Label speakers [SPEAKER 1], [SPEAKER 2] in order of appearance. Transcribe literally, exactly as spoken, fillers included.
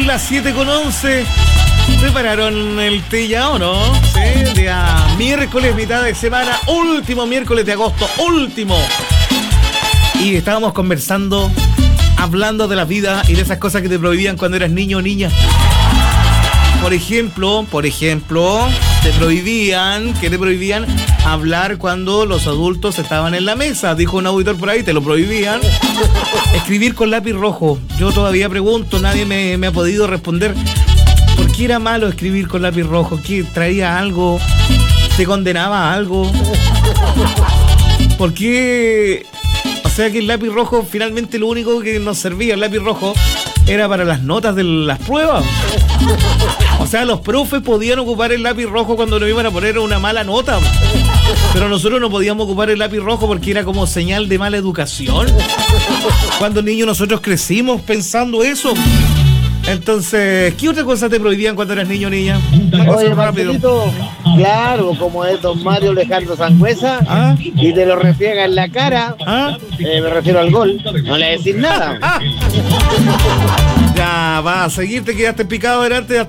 [SPEAKER 1] las siete con once. ¿Prepararon el té ya o no? Sí, día miércoles, mitad de semana, último miércoles de agosto, último. Y estábamos conversando, hablando de la vida y de esas cosas que te prohibían cuando eras niño o niña. Por ejemplo, por ejemplo, te prohibían, ¿qué te prohibían? Hablar cuando los adultos estaban en la mesa. Dijo un auditor por ahí, te lo prohibían. Escribir con lápiz rojo. Yo todavía pregunto, nadie me, me ha podido responder. ¿Por qué era malo escribir con lápiz rojo? ¿Qué traía algo? ¿Te condenaba a algo? ¿Por qué? O sea que el lápiz rojo, finalmente lo único que nos servía, el lápiz rojo, era para las notas de las pruebas. O sea, los profes podían ocupar el lápiz rojo cuando nos iban a poner una mala nota. Pero nosotros no podíamos ocupar el lápiz rojo porque era como señal de mala educación. Cuando niños nosotros crecimos pensando eso. Entonces, ¿qué otra cosa te prohibían cuando eras niño o niña?
[SPEAKER 2] Oye, Marcelito, claro, como es don Mario Alejandro Sangüesa,
[SPEAKER 1] ¿Ah?
[SPEAKER 2] y te lo refriega en la cara,
[SPEAKER 1] ¿Ah?
[SPEAKER 2] eh, me refiero al gol, no le decís nada.
[SPEAKER 1] Ya, va a seguir, te quedaste picado delante.